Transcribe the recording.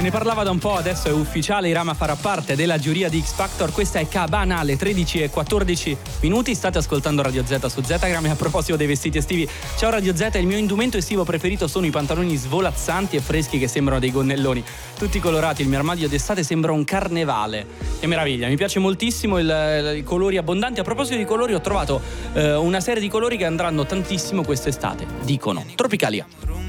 ne parlava da un po', adesso è ufficiale, Irama farà parte della giuria di X Factor. Questa è Cabana alle 13:14. State ascoltando Radio Z su Zetagram. E a proposito dei vestiti estivi, ciao Radio Z, il mio indumento estivo preferito sono i pantaloni svolazzanti e freschi che sembrano dei gonnelloni, tutti colorati. Il mio armadio d'estate sembra un carnevale. Che meraviglia, mi piace moltissimo i colori abbondanti. A proposito di colori, ho trovato una serie di colori che andranno tantissimo quest'estate, dicono Tropicalia.